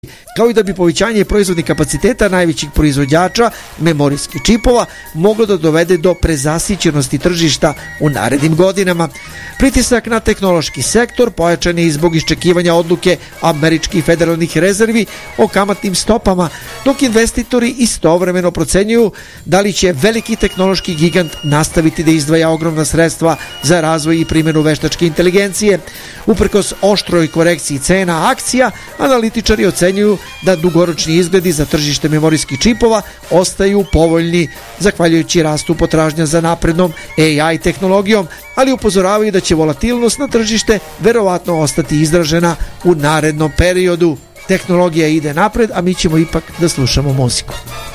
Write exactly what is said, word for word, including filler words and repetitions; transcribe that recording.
kao i da bi povećanje proizvodnih kapaciteta najvećih proizvođača memorijskih čipova moglo da dovede do prezasićenosti tržišta u narednim godinama. Pritisak na tehnološki sektor pojačan je i zbog iščekivanja odluke američkih federalnih rezervi o kamatnim stopama, dok investitori istovremeno procenjuju da li će veliki tehnološki gigant nastaviti da izdvaja ogromna sredstva za razvoj i primjenu veštačke inteligencije. Uprkos oštroj korekciji cena akcija, analitičari ocenjuju da dugoročni izgledi za tržište memorijskih čipova ostaju povoljni zahvaljujući rastu potražnja za naprednom A I tehnologijom, ali upozoravaju da će volatilnost na tržište verovatno ostati izražena u narednom periodu. Tehnologija ide napred, a mi ćemo ipak da slušamo muziku.